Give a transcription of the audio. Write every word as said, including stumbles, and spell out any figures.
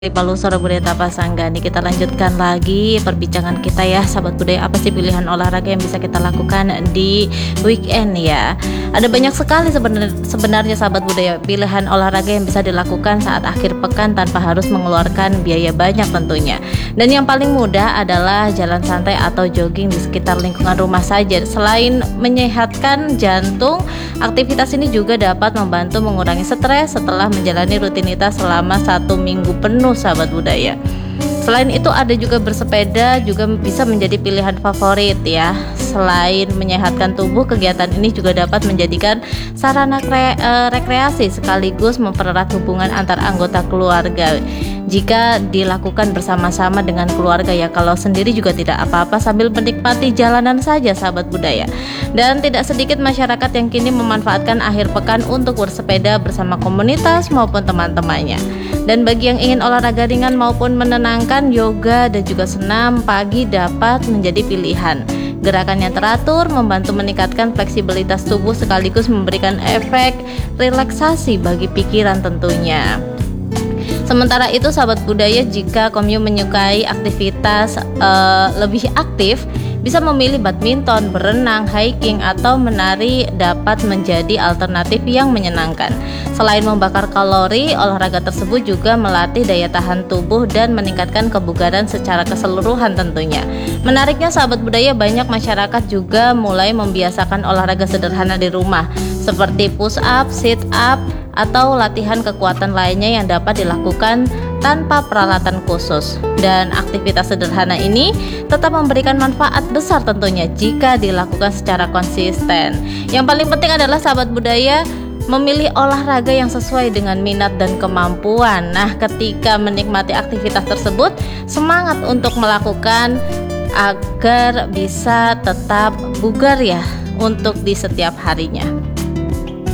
Palusoro Budaya Tapasanggani. Kita lanjutkan lagi perbincangan kita ya, sahabat budaya. Apa sih pilihan olahraga yang bisa kita lakukan di weekend ya? Ada banyak sekali sebenarnya, sebenarnya sahabat budaya, pilihan olahraga yang bisa dilakukan saat akhir pekan tanpa harus mengeluarkan biaya banyak tentunya. Dan yang paling mudah adalah jalan santai atau jogging di sekitar lingkungan rumah saja. Selain menyehatkan jantung, aktivitas ini juga dapat membantu mengurangi stres setelah menjalani rutinitas selama satu minggu penuh, sahabat budaya. Selain itu ada juga bersepeda juga bisa menjadi pilihan favorit ya. Selain menyehatkan tubuh, kegiatan ini juga dapat menjadikan sarana kre, e, rekreasi sekaligus mempererat hubungan antar anggota keluarga. Jika dilakukan bersama-sama dengan keluarga ya, kalau sendiri juga tidak apa-apa sambil menikmati jalanan saja, sahabat budaya. Dan tidak sedikit masyarakat yang kini memanfaatkan akhir pekan untuk bersepeda bersama komunitas maupun teman-temannya. Dan bagi yang ingin olahraga ringan maupun menenangkan, yoga dan juga senam pagi dapat menjadi pilihan. Gerakan yang teratur membantu meningkatkan fleksibilitas tubuh sekaligus memberikan efek relaksasi bagi pikiran tentunya. Sementara itu, sahabat budaya, jika kamu menyukai aktivitas uh, lebih aktif, bisa memilih badminton, berenang, hiking, atau menari dapat menjadi alternatif yang menyenangkan. Selain membakar kalori, olahraga tersebut juga melatih daya tahan tubuh dan meningkatkan kebugaran secara keseluruhan tentunya. Menariknya, sahabat budaya, banyak masyarakat juga mulai membiasakan olahraga sederhana di rumah seperti push up, sit up, atau latihan kekuatan lainnya yang dapat dilakukan tanpa peralatan khusus. Dan aktivitas sederhana ini tetap memberikan manfaat besar tentunya jika dilakukan secara konsisten. Yang paling penting adalah, sahabat budaya, memilih olahraga yang sesuai dengan minat dan kemampuan. Nah, ketika menikmati aktivitas tersebut, semangat untuk melakukan agar bisa tetap bugar ya untuk di setiap harinya.